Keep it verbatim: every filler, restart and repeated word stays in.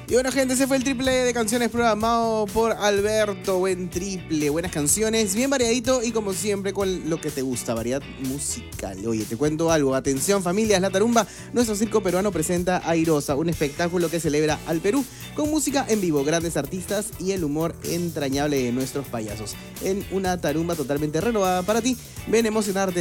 Y bueno, gente, ese fue el triple de canciones programado por Alberto. Buen triple, buenas canciones, bien variadito y como siempre con lo que te gusta, variedad musical. Oye, te cuento algo, atención familias, La Tarumba, nuestro circo peruano presenta Airosa, un espectáculo que celebra al Perú con música en vivo, grandes artistas y el humor entrañable de nuestros payasos. En una tarumba totalmente renovada para ti, ven a emocionarte